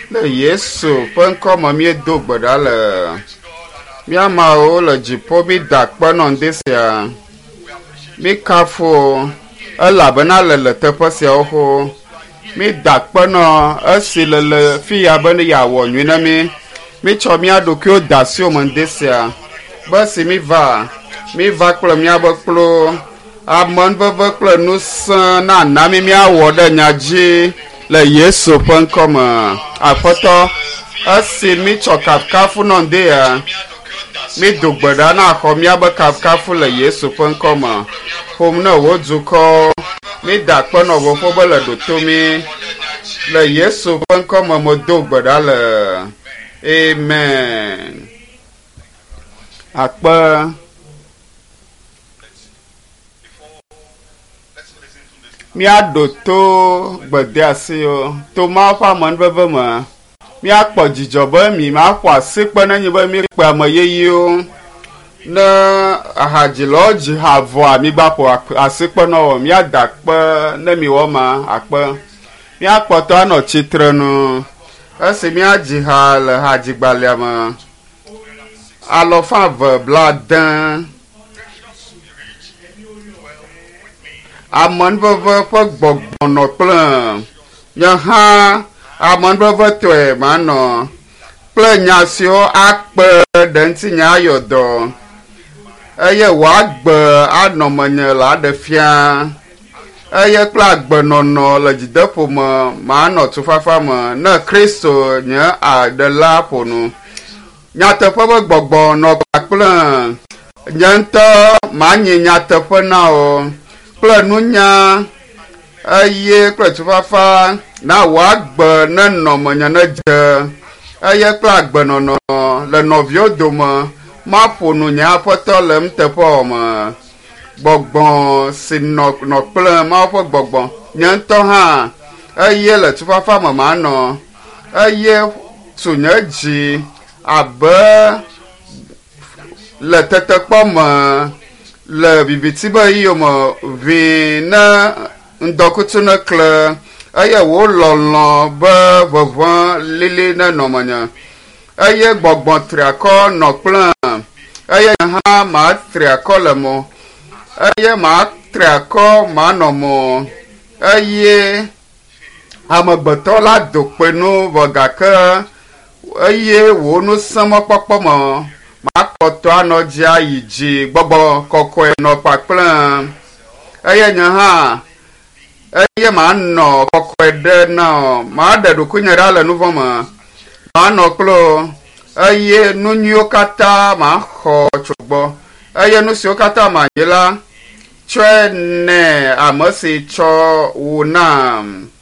le Yesu ƒe ŋkɔme miedo gbe ɖa le míamawo le dziƒo mi da kpenɔ ŋdɛ sia mi kafu elabena le teƒe siawo xo mi da kpenɔ esi le fiya be ne yeawɔ nyui na mi tsɔ mía ɖokuiwo da asi wo me ŋdɛ sia be si mi va kple míabe kplo amenuveve kple ŋusẽ na mi míawɔ ɖe nya dzi le Yesu ƒe ŋkɔme. Aƒetɔ esi mi tsɔ kafukafu nɔ ŋdɛ ya mi do gbe ɖa na xɔ míabe kafukafu le Yesu ƒe ŋkɔme ƒom ne wo dukɔ mi da kpenɔ vovo be le ɖoto mi le Yesu ƒe ŋkɔme me do gbe ɖa le amen. Akpe míaɖo to gbedeasiwo to Mawu ƒe amenuveve me míakpɔ dzidzɔ be mi maƒo asikpe nenye be mi kpe ame yeyewo ne ahadzilawo dzi ha vɔa mi gba ƒo asikpe na wɔ míada kpe ne mi wɔ ma akpe míakpɔtɔ anɔ tsitrenu esi míadzi ha le hadzigbalẽa me 270 amenuveve ƒe gbɔgbɔ nɔ kple nye hã amenuveve tɔe manɔ kple nya siwo akpe ɖe ŋuti nya ayɔ dɔ eye wòagbe anɔ menye le aɖe fia eye kple agbenɔnɔ le dzideƒo me manɔ tufafa me ne Kristo nye aɖela ƒonu nyateƒe be gbɔgbɔ nɔ kpakple nye ŋutɔ manye nyateƒe na wo kple nunya eye kple tufafa na wòagbe ne nɔ menye ne dze eye kple agbenɔnɔ le nɔviwo dome maƒo nu nye aƒetɔ le mteƒe me gbɔgbɔ si nɔ kple Mawu ƒe gbɔgbɔ nye ŋutɔ hã eye le tufafa me manɔ eye su nye dzi abe le tetekpɔ me le viviti be yiyome vi ne ŋdɔkutsu ne kle eye wo lɔlɔ be ʋeʋẽ lili ne nɔ menye eye gbɔgbɔ triakɔ nɔ kple eye hã ma triakɔ le mo eye ma triakɔ manɔ mo eye amegbetɔ la do kpenu vɔ gake eye wo nusẽmɔkpɔkpɔ me makpɔtɔ anɔ dzi ayi dzi gbɔgbɔ kɔkɔe nɔ kpakple eye nye hã eye manɔ kɔkɔe ɖe na maɖe ɖokuinye ɖa le nuvɔ me manɔ kplo eye nu nyuiwo katã maxɔ tso gbɔ eye nu siwo katã manye la tsɔe ne ame si tsɔ wo nam.